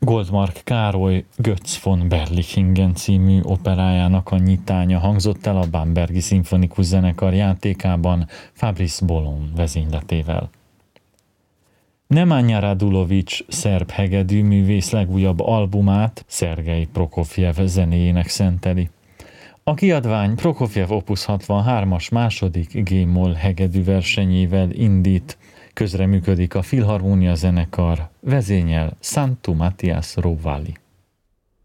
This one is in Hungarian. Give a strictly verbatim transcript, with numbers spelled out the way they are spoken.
Goldmark Károly Götz von Berlichingen című operájának a nyitánya hangzott el a Bambergi Szimfonikus Zenekar játékában Fabrice Bolon vezényletével. Nemanja Radulovics szerb hegedű művész legújabb albumát Szergej Prokofjev zenéjének szenteli. A kiadvány Prokofjev Opus hatvanhármas második G-moll hegedű versenyével indít, közreműködik a Filharmónia Zenekar, vezényel Santu Matthias Rovali.